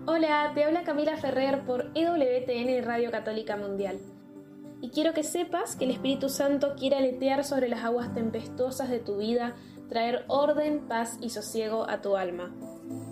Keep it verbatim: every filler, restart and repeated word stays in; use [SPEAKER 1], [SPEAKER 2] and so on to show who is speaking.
[SPEAKER 1] Hola, te habla Camila Ferrer por E W T N Radio Católica Mundial. Y quiero que sepas que el Espíritu Santo quiere aletear sobre las aguas tempestuosas de tu vida, traer orden, paz y sosiego a tu alma.